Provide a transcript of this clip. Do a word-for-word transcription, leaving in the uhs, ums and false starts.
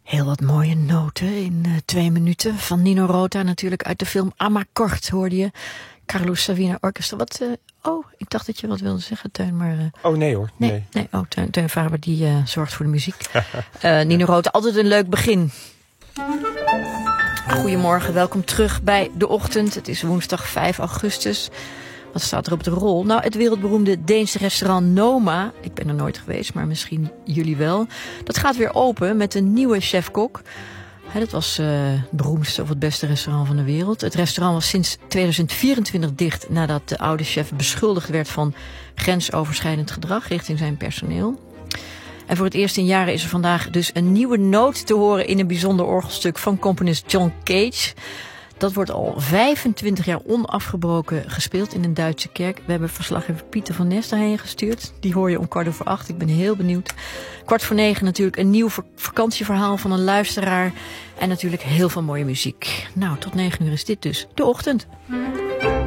Heel wat mooie noten in uh, twee minuten. Van Nino Rota natuurlijk uit de film Amakord hoorde je. Carlos Savina Orchestra. Wat, uh, oh, ik dacht dat je wat wilde zeggen, Teun. Maar, uh, oh, nee hoor. Nee, nee. nee oh, Teun, Teun Faber die uh, zorgt voor de muziek. uh, Nino Rota, altijd een leuk begin. Goedemorgen, welkom terug bij De Ochtend. Het is woensdag vijf augustus. Wat staat er op de rol? Nou, het wereldberoemde Deense restaurant Noma. Ik ben er nooit geweest, maar misschien jullie wel. Dat gaat weer open met een nieuwe chef-kok. He, dat was uh, het beroemdste of het beste restaurant van de wereld. Het restaurant was sinds tweeduizend vierentwintig dicht nadat de oude chef beschuldigd werd van grensoverschrijdend gedrag richting zijn personeel. En voor het eerst in jaren is er vandaag dus een nieuwe noot te horen in een bijzonder orgelstuk van componist John Cage. Dat wordt al vijfentwintig jaar onafgebroken gespeeld in een Duitse kerk. We hebben verslaggever Pieter van Nes daarheen gestuurd. Die hoor je om kwart over acht. Ik ben heel benieuwd. Kwart voor negen natuurlijk een nieuw vakantieverhaal van een luisteraar. En natuurlijk heel veel mooie muziek. Nou, tot negen uur is dit dus De Ochtend.